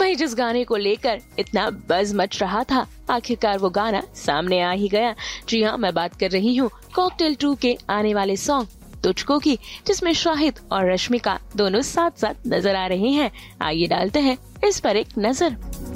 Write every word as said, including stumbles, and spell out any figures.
वही जिस गाने को लेकर इतना बज़ मच रहा था, आखिरकार वो गाना सामने आ ही गया। जी हाँ, मैं बात कर रही हूँ कॉकटेल टू के आने वाले सॉन्ग तुझको की, जिसमें शाहिद और रश्मिका दोनों साथ साथ नजर आ रहे हैं। आइए डालते हैं इस पर एक नजर।